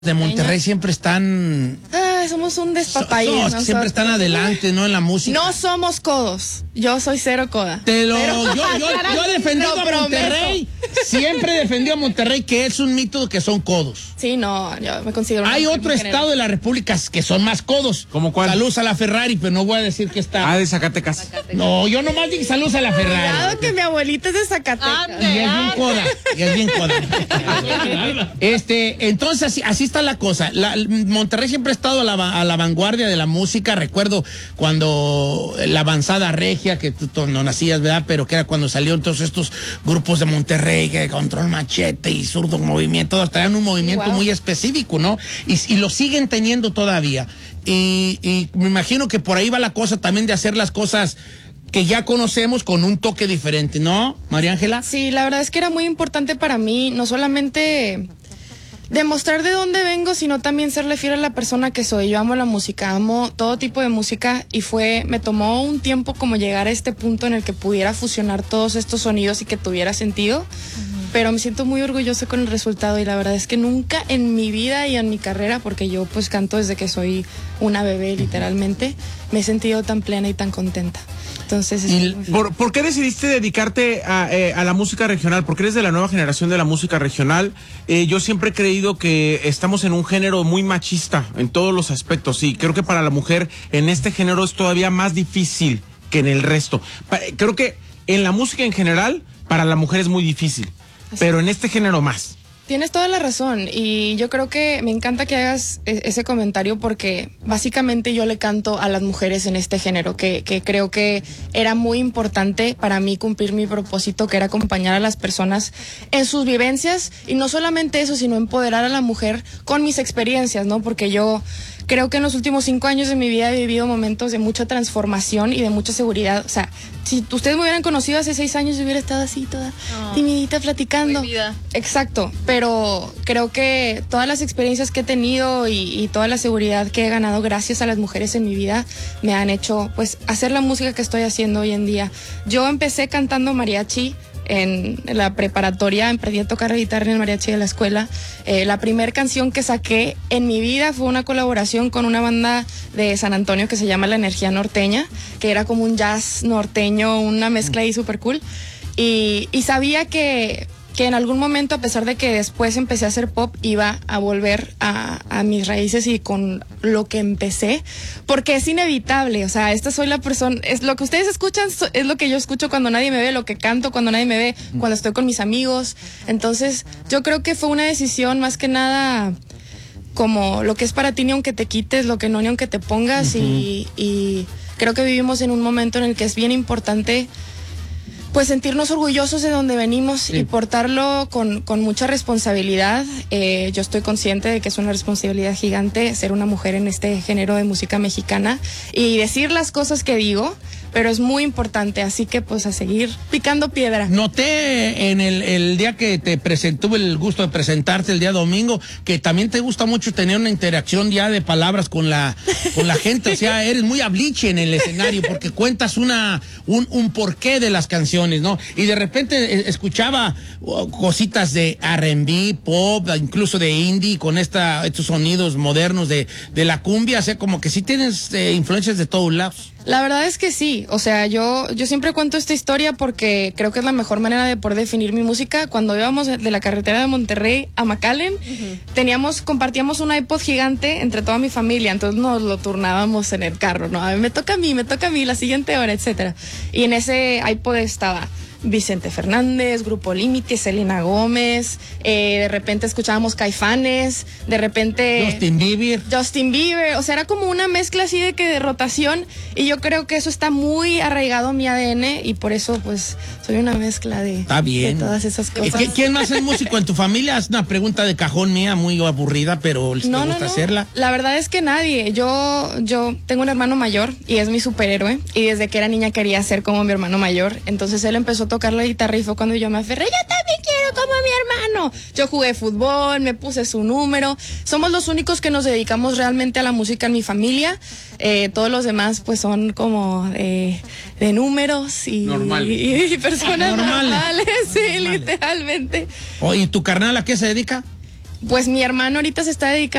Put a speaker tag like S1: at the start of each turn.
S1: de Monterrey siempre están...
S2: somos un despapalle.
S1: Siempre están adelante, ¿no? En la música.
S2: No somos codos. Yo soy cero coda.
S1: Yo he defendido a Monterrey. Siempre he defendido a Monterrey, que es un mito que son codos.
S2: Sí, no, yo me considero...
S1: Hay otro estado de la República que son más codos.
S3: ¿Cómo cuál?
S1: Saludos a la Ferrari, pero no voy a decir que está...
S3: de Zacatecas.
S1: No, yo nomás dije saludos a la Ferrari.
S2: Claro que mi abuelita es de Zacatecas.
S1: Y es bien coda. Y es bien coda. Entonces, así está la cosa. Monterrey siempre ha estado a la vanguardia de la música. Recuerdo cuando la avanzada regia, que tú no nacías, ¿verdad? Pero que era cuando salieron todos estos grupos de Monterrey, que Control Machete y Zurdo Movimiento, todos traían un movimiento muy específico, ¿no? Y lo siguen teniendo todavía. Y me imagino que por ahí va la cosa también de hacer las cosas que ya conocemos con un toque diferente, ¿no, María Ángela?
S2: Sí, la verdad es que era muy importante para mí, no solamente demostrar de dónde vengo, sino también serle fiel a la persona que soy. Yo amo la música, amo todo tipo de música y me tomó un tiempo como llegar a este punto en el que pudiera fusionar todos estos sonidos y que tuviera sentido. Pero me siento muy orgullosa con el resultado y la verdad es que nunca en mi vida y en mi carrera, porque yo pues canto desde que soy una bebé literalmente, me he sentido tan plena y tan contenta. Entonces,
S3: ¿Por qué decidiste dedicarte a la música regional? Porque eres de la nueva generación de la música regional. Yo siempre he creído que estamos en un género muy machista en todos los aspectos y creo que para la mujer en este género es todavía más difícil que en el resto. Creo que en la música en general para la mujer es muy difícil, pero en este género más.
S2: Tienes toda la razón y yo creo que me encanta que hagas ese comentario porque básicamente yo le canto a las mujeres en este género que creo que era muy importante para mí cumplir mi propósito, que era acompañar a las personas en sus vivencias y no solamente eso, sino empoderar a la mujer con mis experiencias, ¿no? Porque yo creo que en los últimos 5 años de mi vida he vivido momentos de mucha transformación y de mucha seguridad. O sea, si ustedes me hubieran conocido hace 6 años, yo hubiera estado así toda timidita platicando. Exacto, pero creo que todas las experiencias que he tenido y toda la seguridad que he ganado gracias a las mujeres en mi vida me han hecho pues hacer la música que estoy haciendo hoy en día. Yo empecé cantando mariachi en la preparatoria, aprendí a tocar la guitarra en el mariachi de la escuela. La primera canción que saqué en mi vida fue una colaboración con una banda de San Antonio que se llama La Energía Norteña, que era como un jazz norteño, una mezcla ahí súper cool. Y sabía que en algún momento, a pesar de que después empecé a hacer pop, iba a volver a mis raíces y con lo que empecé, porque es inevitable. O sea, esta soy la persona, es lo que ustedes escuchan, es lo que yo escucho cuando nadie me ve, lo que canto cuando nadie me ve, cuando estoy con mis amigos. Entonces, yo creo que fue una decisión más que nada como lo que es para ti ni aunque te quites, lo que no ni aunque te pongas. Y creo que vivimos en un momento en el que es bien importante pues sentirnos orgullosos de donde venimos y portarlo con mucha responsabilidad. Yo estoy consciente de que es una responsabilidad gigante ser una mujer en este género de música mexicana y decir las cosas que digo, pero es muy importante, así que pues a seguir picando piedra.
S1: Noté en el día que tuve el gusto de presentarte el día domingo, que también te gusta mucho tener una interacción ya de palabras con la gente, o sea, eres muy abliche en el escenario porque cuentas un porqué de las canciones, ¿no? Y de repente escuchaba cositas de R&B, pop, incluso de indie, con estos sonidos modernos de la cumbia, o sea, como que sí tienes influencias de todos lados.
S2: La verdad es que sí, o sea, yo siempre cuento esta historia porque creo que es la mejor manera de poder definir mi música. Cuando íbamos de la carretera de Monterrey a McAllen, compartíamos un iPod gigante entre toda mi familia, entonces nos lo turnábamos en el carro, ¿no? A mí me toca a mí, la siguiente hora, etcétera. Y en ese iPod estaba Vicente Fernández, Grupo Límite, Selena Gómez, de repente escuchábamos Caifanes, de repente Justin Bieber, o sea, era como una mezcla así de rotación, y yo creo que eso está muy arraigado a mi ADN y por eso pues soy una mezcla de todas esas cosas.
S1: ¿Quién más es músico en tu familia? Es una pregunta de cajón mía, muy aburrida, pero ¿les gusta hacerla?
S2: La verdad es que nadie. Yo tengo un hermano mayor y es mi superhéroe, y desde que era niña quería ser como mi hermano mayor, entonces él empezó a tocar la guitarra y fue cuando yo me aferré, yo también quiero como mi hermano. Yo jugué fútbol, me puse su número. Somos los únicos que nos dedicamos realmente a la música en mi familia. Todos los demás pues son como de números y personas normales, sí, literalmente.
S1: ¿Y tu carnal a qué se dedica?
S2: Pues mi hermano ahorita se está dedicando